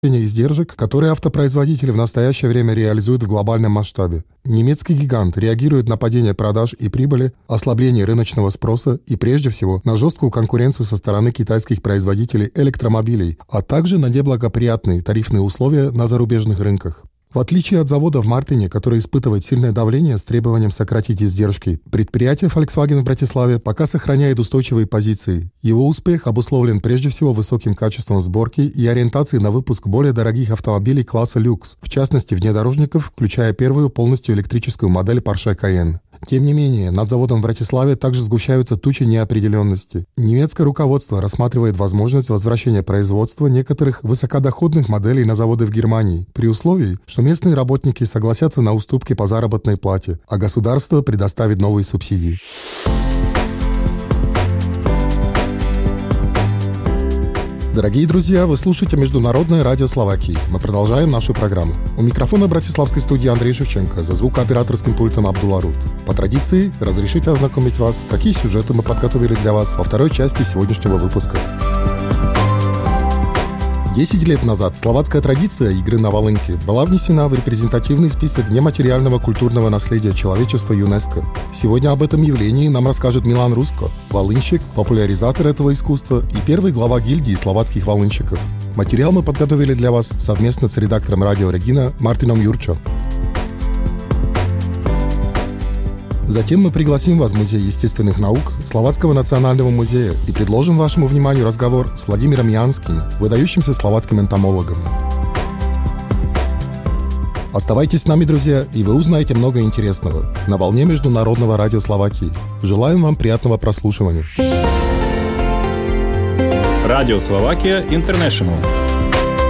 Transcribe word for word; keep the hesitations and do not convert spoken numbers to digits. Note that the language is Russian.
издержек, которые автопроизводители в настоящее время реализуют в глобальном масштабе. Немецкий гигант реагирует на падение продаж и прибыли, ослабление рыночного спроса и, прежде всего, на жесткую конкуренцию со стороны китайских производителей электромобилей, а также на неблагоприятные тарифные условия на зарубежных рынках. В отличие от завода в Мартине, который испытывает сильное давление с требованием сократить издержки, предприятие Volkswagen в Братиславе пока сохраняет устойчивые позиции. Его успех обусловлен прежде всего высоким качеством сборки и ориентацией на выпуск более дорогих автомобилей класса люкс, в частности внедорожников, включая первую полностью электрическую модель Porsche Cayenne. Тем не менее, над заводом в Братиславе также сгущаются тучи неопределенности. Немецкое руководство рассматривает возможность возвращения производства некоторых высокодоходных моделей на заводы в Германии, при условии, что местные работники согласятся на уступки по заработной плате, а государство предоставит новые субсидии. Дорогие друзья, вы слушаете Международное радио Словакии. Мы продолжаем нашу программу. У микрофона братиславской студии Андрей Шевченко, за звукооператорским пультом Абдулла Рут. По традиции, разрешите ознакомить вас, какие сюжеты мы подготовили для вас во второй части сегодняшнего выпуска. Десять лет назад словацкая традиция игры на волынке была внесена в репрезентативный список нематериального культурного наследия человечества ЮНЕСКО. Сегодня об этом явлении нам расскажет Милан Руско, волынщик, популяризатор этого искусства и первый глава гильдии словацких волынщиков. Материал мы подготовили для вас совместно с редактором радио Регина Мартином Юрчо. Затем мы пригласим вас в Музей естественных наук Словацкого национального музея и предложим вашему вниманию разговор с Владимиром Янским, выдающимся словацким энтомологом. Оставайтесь с нами, друзья, и вы узнаете много интересного на волне Международного радио Словакии. Желаем вам приятного прослушивания. Радио Словакия Интернешнл.